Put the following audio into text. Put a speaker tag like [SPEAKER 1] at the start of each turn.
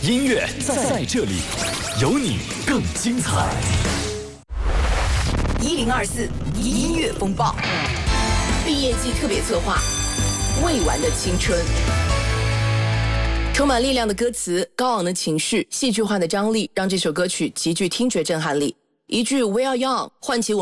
[SPEAKER 1] 音乐在这里，有你更精彩。
[SPEAKER 2] 1024音乐风暴，毕业季特别策划，未完的青春。充满力量的歌词，高昂的情绪，戏剧化的张力，让这首歌曲极具听觉震撼力。一句 We are young 唤起我